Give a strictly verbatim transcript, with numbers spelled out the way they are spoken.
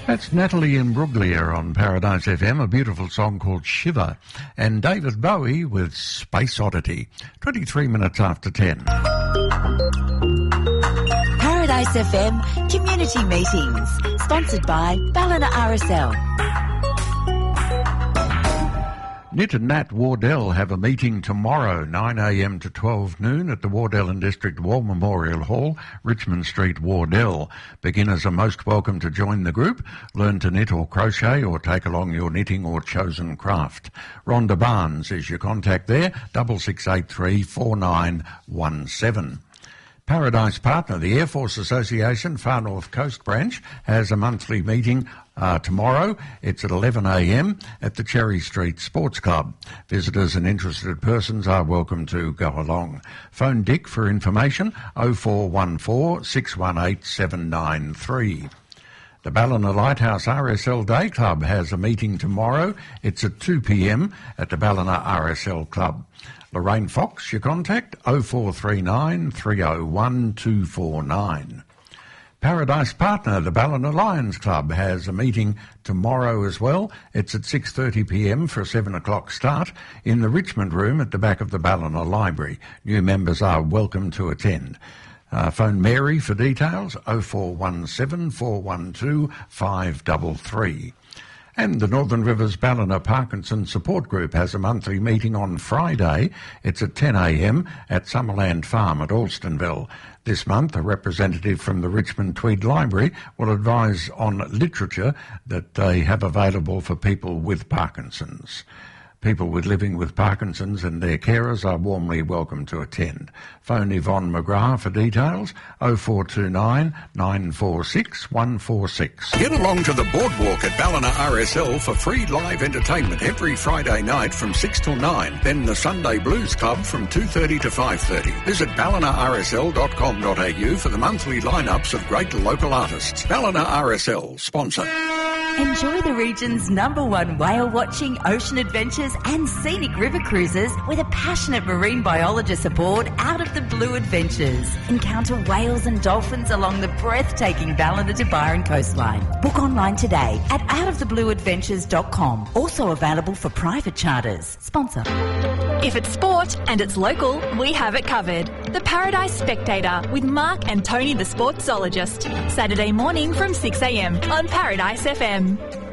That's Natalie Imbruglia on Paradise F M, a beautiful song called Shiver, and David Bowie with Space Oddity. twenty-three minutes after ten. Paradise F M Community Meetings, sponsored by Ballina R S L. Nit and Nat Wardell have a meeting tomorrow, nine a m to twelve noon at the Wardell and District War Memorial Hall, Richmond Street, Wardell. Beginners are most welcome to join the group, learn to knit or crochet or take along your knitting or chosen craft. Rhonda Barnes is your contact there, six six eight three four nine one seven. Paradise Partner, the Air Force Association Far North Coast Branch, has a monthly meeting uh, tomorrow. It's at eleven a m at the Cherry Street Sports Club. Visitors and interested persons are welcome to go along. Phone Dick for information, oh four one four, six one eight, seven nine three. The Ballina Lighthouse R S L Day Club has a meeting tomorrow. It's at two p m at the Ballina R S L Club. Lorraine Fox, your contact, oh four three nine, three oh one, two four nine. Paradise Partner, the Ballina Lions Club, has a meeting tomorrow as well. It's at six thirty p m for a seven o'clock start in the Richmond Room at the back of the Ballina Library. New members are welcome to attend. Uh, phone Mary for details, oh four one seven, four one two, five three three. And the Northern Rivers Ballina Parkinson Support Group has a monthly meeting on Friday. It's at ten a m at Summerland Farm at Alstonville. This month, a representative from the Richmond Tweed Library will advise on literature that they have available for people with Parkinson's. People with living with Parkinson's and their carers are warmly welcome to attend. Phone Yvonne McGrath for details, oh four two nine, nine four six, one four six. Get along to the boardwalk at Ballina R S L for free live entertainment every Friday night from six till nine. Then the Sunday Blues Club from two thirty to five thirty. Visit ballina r s l dot com dot a u for the monthly lineups of great local artists. Ballina R S L, sponsor. Enjoy the region's number one whale watching, ocean adventures and scenic river cruises with a passionate marine biologist aboard Out of the Blue Adventures. Encounter whales and dolphins along the breathtaking Ballina to Byron coastline. Book online today at out of the blue adventures dot com. Also available for private charters. Sponsor. If it's sport and it's local, we have it covered. The Paradise Spectator with Mark and Tony the Sportsologist. Saturday morning from six a m on Paradise F M.